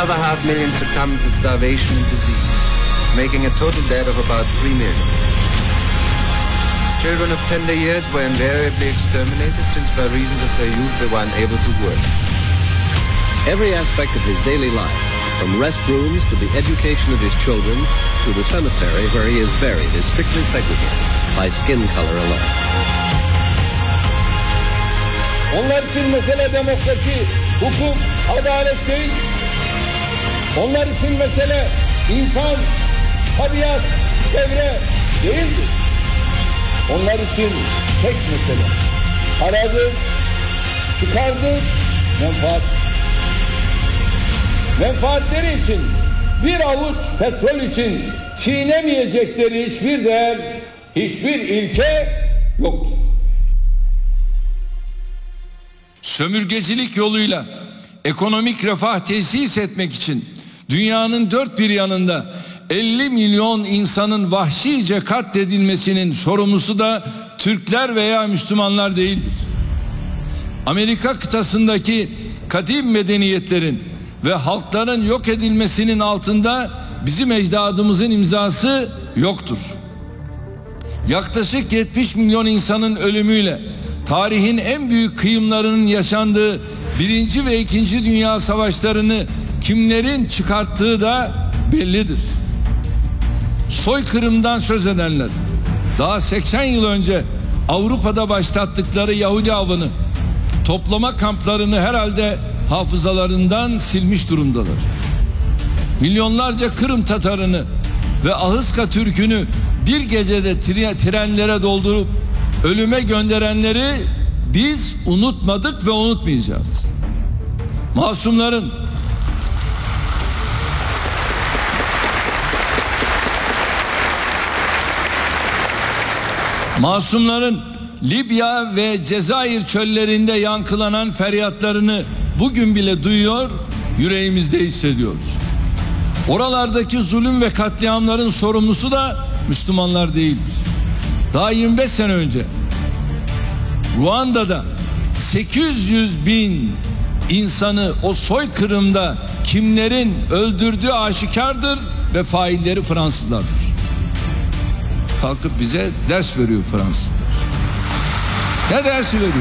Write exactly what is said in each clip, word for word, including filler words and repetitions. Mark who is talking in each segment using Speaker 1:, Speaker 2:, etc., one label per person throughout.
Speaker 1: another half million succumbed to starvation and disease, making a total dead of about three million. Children of tender years were invariably exterminated, since by reason of their youth they were unable to work.
Speaker 2: Every aspect of his daily life, from restrooms to the education of his children to the cemetery where he is buried, is strictly segregated by skin color alone.
Speaker 3: Onlar için mesele demokrasi, hukuk, adalet değil. Onlar için mesele insan, tabiat, çevre değildir. Onlar için tek mesele paradır, çıkardır, menfaat. Menfaatleri için bir avuç petrol için çiğnemeyecekleri hiçbir değer, hiçbir ilke yoktur.
Speaker 4: Sömürgecilik yoluyla ekonomik refah tesis etmek için dünyanın dört bir yanında elli milyon insanın vahşice katledilmesinin sorumlusu da Türkler veya Müslümanlar değildir. Amerika kıtasındaki kadim medeniyetlerin ve halkların yok edilmesinin altında bizim ecdadımızın imzası yoktur. Yaklaşık yetmiş milyon insanın ölümüyle tarihin en büyük kıyımlarının yaşandığı birinci ve ikinci Dünya Savaşlarını kimlerin çıkarttığı da bellidir. Soykırımdan söz edenler daha seksen yıl önce Avrupa'da başlattıkları Yahudi avını, toplama kamplarını herhalde hafızalarından silmiş durumdalar. Milyonlarca Kırım Tatarını ve Ahıska Türk'ünü bir gecede trenlere doldurup ölüme gönderenleri biz unutmadık ve unutmayacağız. Masumların Masumların Libya ve Cezayir çöllerinde yankılanan feryatlarını bugün bile duyuyor, yüreğimizde hissediyoruz. Oralardaki zulüm ve katliamların sorumlusu da Müslümanlar değildir. Daha yirmi beş sene önce Ruanda'da sekiz yüz bin insanı o soykırımda kimlerin öldürdüğü aşikardır ve failleri Fransızlardır. Kalkıp bize ders veriyor Fransızlar. Ne dersi veriyor?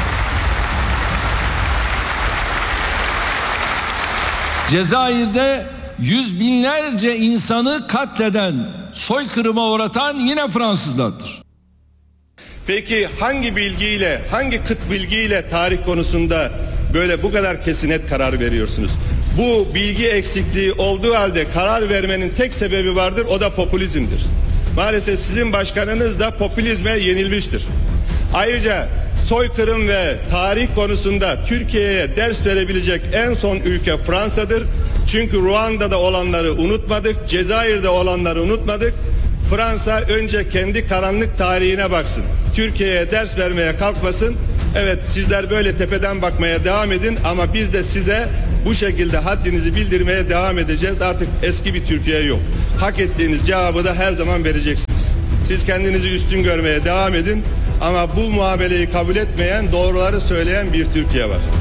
Speaker 4: Cezayir'de yüz binlerce insanı katleden, soykırıma uğratan yine Fransızlardır.
Speaker 5: Peki hangi bilgiyle, hangi kıt bilgiyle tarih konusunda böyle bu kadar kesin net karar veriyorsunuz? Bu bilgi eksikliği olduğu halde karar vermenin tek sebebi vardır, o da popülizmdir. Maalesef sizin başkanınız da popülizme yenilmiştir. Ayrıca soykırım ve tarih konusunda Türkiye'ye ders verebilecek en son ülke Fransa'dır. Çünkü Ruanda'da olanları unutmadık, Cezayir'de olanları unutmadık. Fransa önce kendi karanlık tarihine baksın. Türkiye'ye ders vermeye kalkmasın. Evet, sizler böyle tepeden bakmaya devam edin ama biz de size bu şekilde haddinizi bildirmeye devam edeceğiz. Artık eski bir Türkiye yok. Hak ettiğiniz cevabı da her zaman vereceksiniz. Siz kendinizi üstün görmeye devam edin ama bu muameleyi kabul etmeyen, doğruları söyleyen bir Türkiye var.